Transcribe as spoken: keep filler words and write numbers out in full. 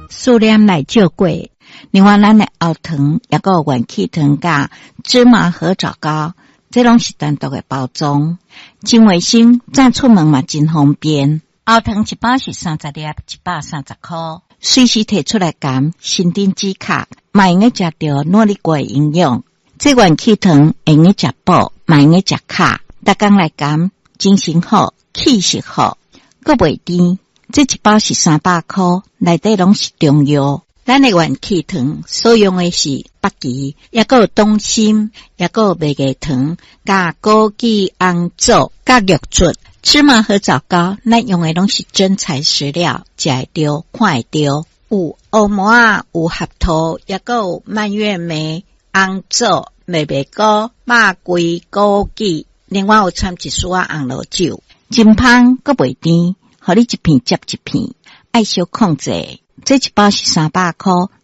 数量来少过。另外，咱的熬糖也个元气糖加芝麻和枣糕，这拢是单独的包装，真卫生，早出门嘛真方便。熬糖一包是三十粒，一百三十块，随时摕出来含，身体止卡，嘛用个食到努力过的营养。这元气糖用个食补，嘛用个食卡，逐工来含，精神好，气色好，阁袂甜。这一包是三百块，内底拢是中药。咱的元气糖所用的是北芪，也个有冬参，也个有麦芽糖，加枸杞、红枣、加玉竹、芝麻和枣糕。咱用的拢是真材实料，食会到，看会到。有黑木仔，有合桃，也个有蔓越莓、红枣、麦芽糕、肉桂、枸杞，另外有掺一丝仔红萝酒，真香，阁袂甜。互你一片接一片，爱小控制。这一包是三百块，